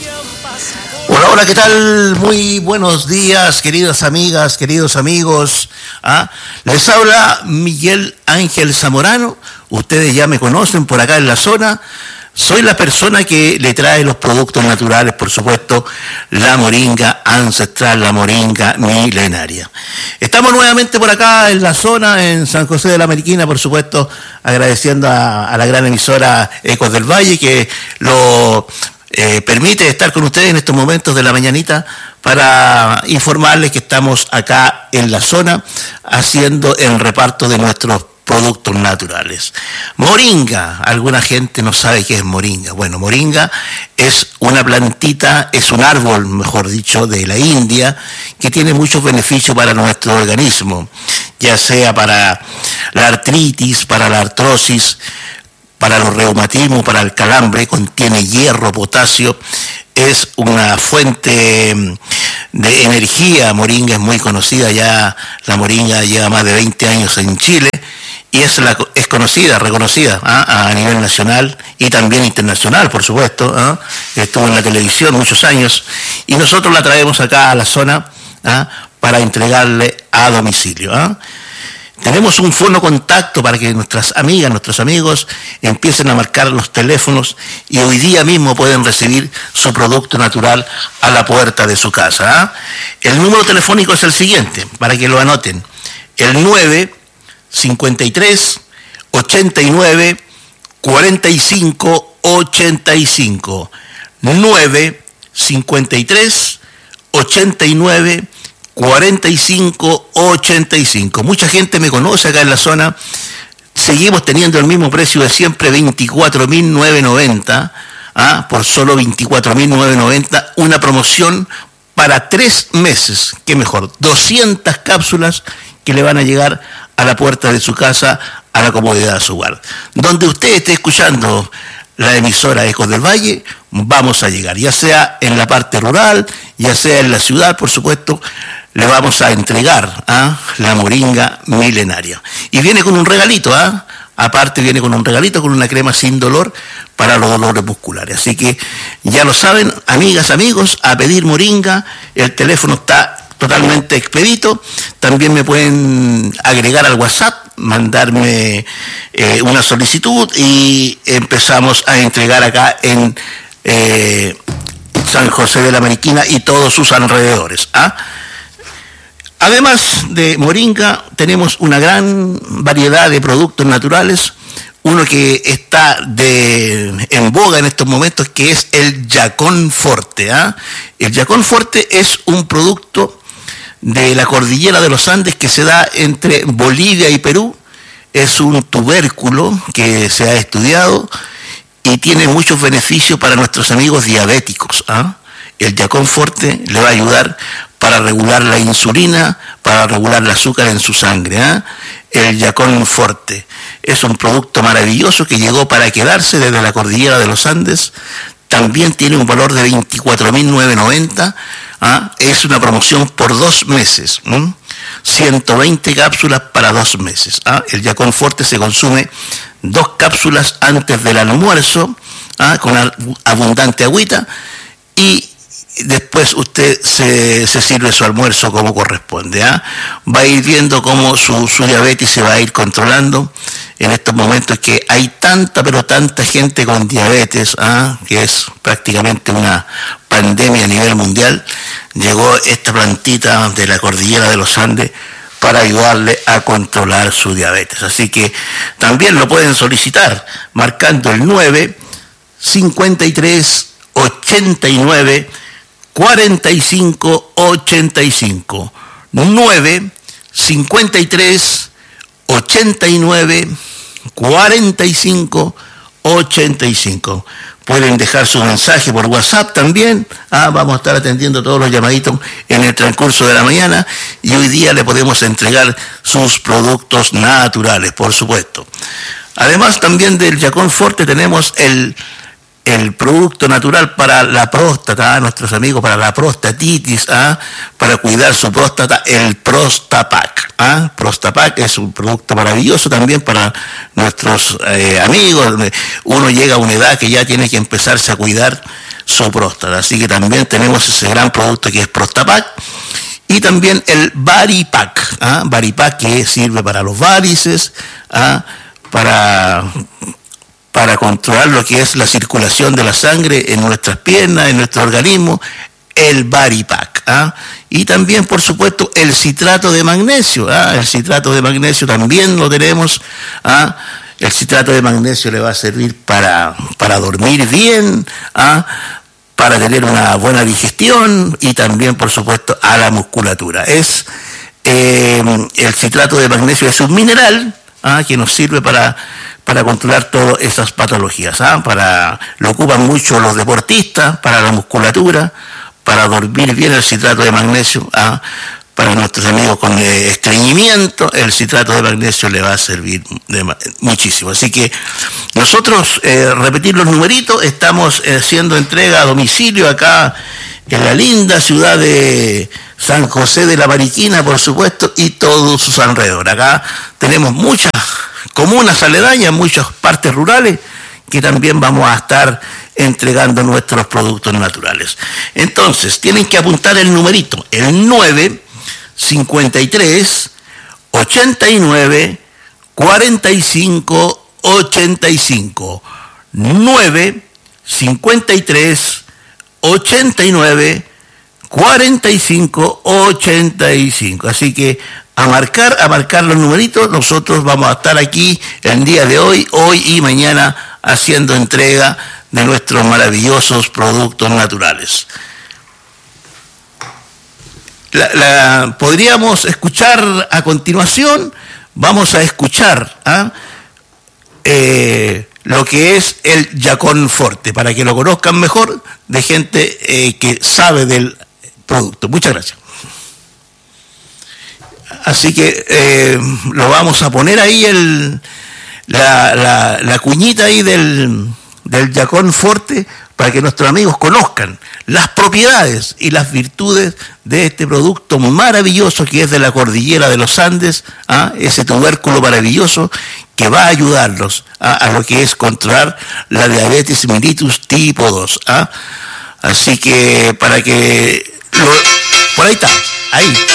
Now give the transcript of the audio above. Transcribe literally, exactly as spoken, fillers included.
Hola, hola, ¿qué tal? Muy buenos días, queridas amigas, queridos amigos. ¿Ah? Les habla Miguel Ángel Zamorano. Ustedes ya me conocen por acá en la zona. Soy la persona que le trae los productos naturales, por supuesto, la moringa ancestral, la moringa milenaria. Estamos nuevamente por acá en la zona, en San José de la Mariquina, por supuesto, agradeciendo a, a la gran emisora Ecos del Valle que lo eh, permite estar con ustedes en estos momentos de la mañanita para informarles que estamos acá en la zona haciendo el reparto de nuestros productos naturales. Moringa, alguna gente no sabe qué es moringa. Bueno, moringa es una plantita, es un árbol, mejor dicho, de la India, que tiene muchos beneficios para nuestro organismo, ya sea para la artritis, para la artrosis, para los reumatismos, para el calambre, contiene hierro, potasio, es una fuente de energía. Moringa es muy conocida, ya la moringa lleva más de veinte años en Chile, y es, la, es conocida, reconocida ¿ah? a nivel nacional y también internacional, por supuesto. ¿ah? Estuvo en la televisión muchos años y nosotros la traemos acá a la zona ¿ah? para entregarle a domicilio. ¿ah? Tenemos un fono contacto para que nuestras amigas, nuestros amigos empiecen a marcar los teléfonos y hoy día mismo pueden recibir su producto natural a la puerta de su casa. ¿ah? El número telefónico es el siguiente, para que lo anoten: el nueve cincuenta y tres, ochenta y nueve, cuarenta y cinco, ochenta y cinco. nueve cincuenta y tres, ochenta y nueve, cuarenta y cinco, ochenta y cinco. Mucha gente me conoce acá en la zona. Seguimos teniendo el mismo precio de siempre, veinticuatro mil novecientos noventa. ¿ah? Por solo veinticuatro mil novecientos noventa. Una promoción para tres meses. ¿Qué mejor? doscientas cápsulas que le van a llegar a la puerta de su casa, a la comodidad de su hogar. Donde usted esté escuchando la emisora Ecos del Valle, vamos a llegar, ya sea en la parte rural, ya sea en la ciudad, por supuesto, le vamos a entregar ¿ah? la moringa milenaria. Y viene con un regalito, ¿ah? aparte viene con un regalito, con una crema sin dolor para los dolores musculares. Así que ya lo saben, amigas, amigos, a pedir moringa. El teléfono está totalmente expedito. También me pueden agregar al WhatsApp, mandarme eh, una solicitud y empezamos a entregar acá en eh, San José de la Mariquina y todos sus alrededores. ¿ah? Además de moringa, tenemos una gran variedad de productos naturales. Uno que está de, en boga en estos momentos, que es el Yacón Forte. ¿ah? El Yacón Forte es un producto de la cordillera de los Andes que se da entre Bolivia y Perú. Es un tubérculo que se ha estudiado y tiene muchos beneficios para nuestros amigos diabéticos. ¿ah? El Yacón Forte le va a ayudar para regular la insulina, para regular el azúcar en su sangre. ¿ah? El Yacón Forte es un producto maravilloso que llegó para quedarse desde la cordillera de los Andes. También tiene un valor de veinticuatro mil novecientos noventa. ¿ah? Es una promoción por dos meses. ¿no? ciento veinte cápsulas para dos meses. ¿ah? El Yacón Forte se consume dos cápsulas antes del almuerzo, ¿ah? con abundante agüita, y después usted se, se sirve su almuerzo como corresponde. ¿ah? Va a ir viendo cómo su, su diabetes se va a ir controlando en estos momentos que hay tanta, pero tanta gente con diabetes, ¿ah? que es prácticamente una pandemia a nivel mundial. Llegó esta plantita de la cordillera de los Andes para ayudarle a controlar su diabetes. Así que también lo pueden solicitar marcando el nueve cincuenta y tres, ochenta y nueve, cuarenta y cinco, ochenta y cinco. nueve cincuenta y tres, ochenta y nueve, cuarenta y cinco, ochenta y cinco. Pueden dejar su mensaje por WhatsApp también. Ah, vamos a estar atendiendo todos los llamaditos en el transcurso de la mañana y hoy día le podemos entregar sus productos naturales, por supuesto. Además también del Yacón Forte tenemos el el producto natural para la próstata, ¿eh? Nuestros amigos para la prostatitis, ¿eh? Para cuidar su próstata, el Prostapac. ¿eh? Prostapac es un producto maravilloso también para nuestros eh, amigos. Uno llega a una edad que ya tiene que empezarse a cuidar su próstata, así que también tenemos ese gran producto que es Prostapac. Y también el Varipac, ¿eh? Varipac que sirve para los varices, ¿eh? para... para controlar lo que es la circulación de la sangre en nuestras piernas, en nuestro organismo, el Varipac. ¿ah? Y también, por supuesto, el citrato de magnesio. ¿ah? El citrato de magnesio también lo tenemos. ¿ah? El citrato de magnesio le va a servir para, para dormir bien, ¿ah? para tener una buena digestión y también, por supuesto, a la musculatura. Es eh, el citrato de magnesio es un mineral ¿ah? que nos sirve para para controlar todas esas patologías. ¿ah? Para, lo ocupan mucho los deportistas, para la musculatura, para dormir bien el citrato de magnesio. ¿ah? Para nuestros amigos con eh, estreñimiento, el citrato de magnesio le va a servir de, muchísimo. Así que nosotros, eh, repetir los numeritos, estamos eh, haciendo entrega a domicilio acá en la linda ciudad de San José de la Mariquina, por supuesto, y todos sus alrededores. Acá tenemos muchas comunas aledañas, muchas partes rurales, que también vamos a estar entregando nuestros productos naturales. Entonces, tienen que apuntar el numerito, el nueve, cincuenta y tres, ochenta y nueve, cuarenta y cinco, ochenta y cinco. nueve, cincuenta y tres, ochenta y nueve, cuarenta y cinco, ochenta y cinco. Así que a marcar, a marcar los numeritos, nosotros vamos a estar aquí el día de hoy, hoy y mañana, haciendo entrega de nuestros maravillosos productos naturales. La, la, podríamos escuchar a continuación, vamos a escuchar ¿ah? eh, lo que es el Yacón Forte, para que lo conozcan mejor, de gente eh, que sabe del producto. Muchas gracias. Así que eh, lo vamos a poner ahí, el, la, la, la cuñita ahí del, del Yacón Forte, para que nuestros amigos conozcan las propiedades y las virtudes de este producto maravilloso que es de la cordillera de los Andes, ¿ah? ese tubérculo maravilloso que va a ayudarlos ¿ah? a lo que es controlar la diabetes mellitus tipo dos. ¿ah? Así que para que... Lo, por ahí está, ahí.